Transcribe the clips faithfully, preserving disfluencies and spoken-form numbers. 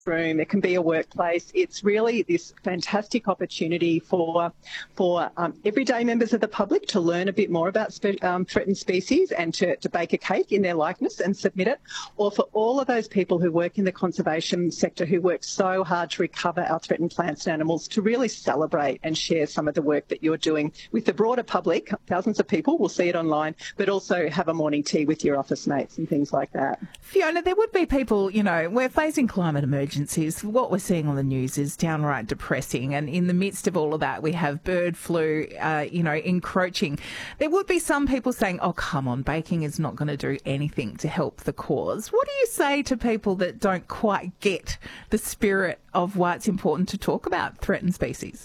room, it can be a workplace. It's really this fantastic opportunity for for um, everyday members of the public to learn a bit more about spe- um, threatened species and to, to bake a cake in their likeness and submit it, or for all of those people who work in the conservation sector who work so hard to recover our threatened plants and animals to really celebrate and share some of the work that you're doing with the broader public. Thousands of people will see it online, but also have a morning tea with your office mates and things like that. Fiona, there would be people, you know, we're facing climate emergencies. What we're seeing on the news is downright depressing. And in the midst of all of that, we have bird flu, uh, you know, encroaching. There would be some people saying, oh, come on, baking is not going to do anything to help the cause. What do you say to people that don't quite get the spirit of why it's important to talk about threatened species?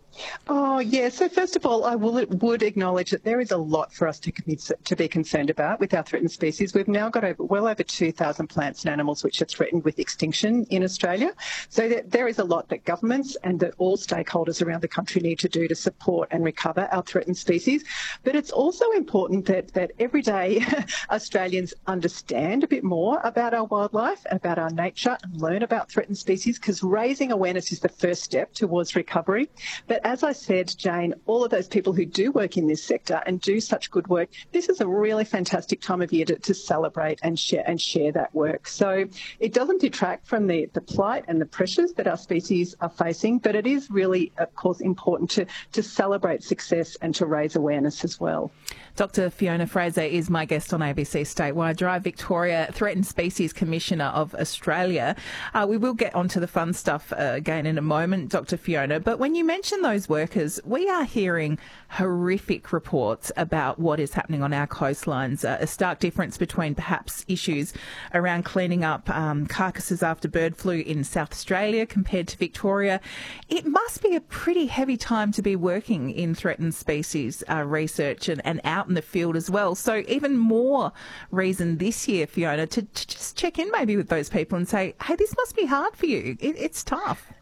Oh, yeah. So first of all, I will, would acknowledge that there is a lot for us to, to be concerned about with our threatened species. We've now got over, well over two thousand plants and animals which are threatened with extinction in Australia. So there, there is a lot that governments and that all stakeholders around the country need to do to support and recover our threatened species. But it's also important that, that everyday Australians understand a bit more about our wildlife and about our nature and learn about threatened species, because raising awareness is the first step towards recovery. But as I said, Jane, all of those people who do work in this sector and do such good work, this is a really fantastic time of year to, to celebrate and share and share that work. So it doesn't detract from the, the plight and the pressures that our species are facing, but it is really, of course, important to, to celebrate success and to raise awareness as well. Doctor Fiona Fraser is my guest on A B C Statewide Drive, Victoria Threatened Species Commissioner of Australia. Uh, we will get onto the fun stuff uh, again in a moment, Doctor Fiona, but when you mention those workers, we are hearing horrific reports about what is happening on our coastlines, uh, a stark difference between perhaps issues around cleaning up um, carcasses after bird flu in South Australia compared to Victoria. It must be a pretty heavy time to be working in threatened species uh, research and, and out in the field as well. So even more reason this year, Fiona, to, to just check in maybe with those people and say, hey, this must be hard for you. It, it's tough.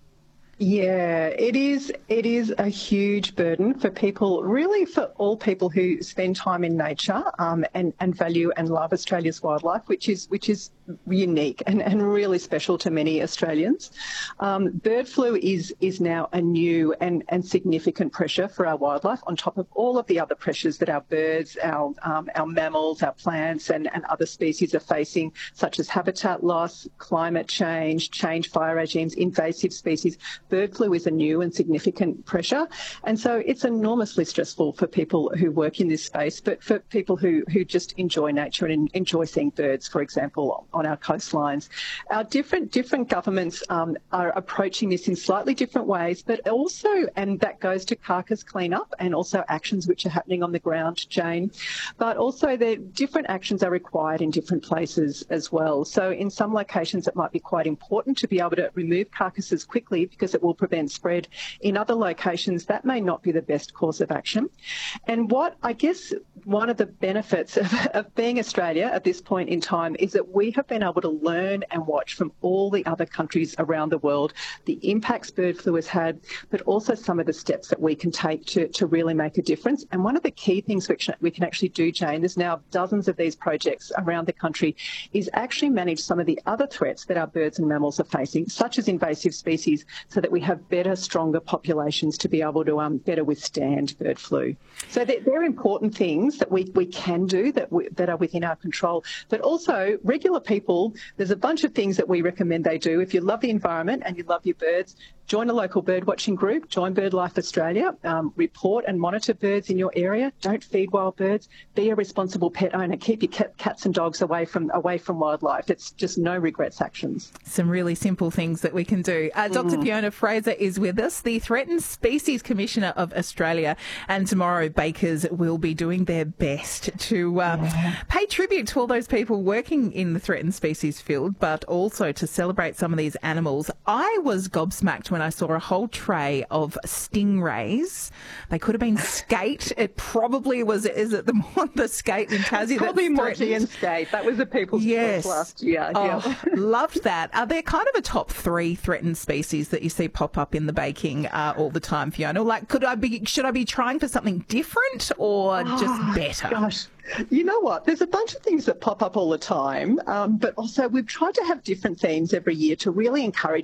Yeah, it is. It is a huge burden for people, really for all people who spend time in nature um, and, and value and love Australia's wildlife, which is which is unique and, and really special to many Australians. Um, bird flu is is now a new and, and significant pressure for our wildlife, on top of all of the other pressures that our birds, our um, our mammals, our plants and, and other species are facing, such as habitat loss, climate change, changed fire regimes, invasive species. Bird flu is a new and significant pressure, and so it's enormously stressful for people who work in this space, but for people who, who just enjoy nature and enjoy seeing birds, for example, on our coastlines. Our different different governments um, are approaching this in slightly different ways, but also, and that goes to carcass cleanup and also actions which are happening on the ground, Jane, but also the different actions are required in different places as well. So in some locations it might be quite important to be able to remove carcasses quickly because it will prevent spread. In other locations, that may not be the best course of action. And what I guess one of the benefits of, of being Australia at this point in time is that we have been able to learn and watch from all the other countries around the world the impacts bird flu has had, but also some of the steps that we can take to, to really make a difference. And one of the key things which we can actually do, Jane, there's now dozens of these projects around the country, is actually manage some of the other threats that our birds and mammals are facing, such as invasive species, so that we have better, stronger populations to be able to um, better withstand bird flu. So they're, they're important things that we, we can do that, we, that are within our control. But also, regular people, there's a bunch of things that we recommend they do. If you love the environment and you love your birds, join a local bird watching group, join BirdLife Australia, um, report and monitor birds in your area, don't feed wild birds, be a responsible pet owner, keep your cat, cats and dogs away from away from wildlife. It's just no regrets actions. Some really simple things that we can do. Uh, Doctor Mm. Fiona Fraser is with us, the Threatened Species Commissioner of Australia, and tomorrow bakers will be doing their best to uh, yeah. pay tribute to all those people working in the threatened species field, but also to celebrate some of these animals. I was gobsmacked when I saw a whole tray of stingrays. They could have been skate. It probably was, is it the, the skate in Tassie? Probably Monty and skate. That was the people's yes. choice last year. Oh, yeah. Loved that. Are there kind of a top three threatened species that you see pop up in the baking uh, all the time, Fiona? Like, could I be, should I be trying for something different or just oh, better? Gosh. You know what? There's a bunch of things that pop up all the time, um, but also we've tried to have different themes every year to really encourage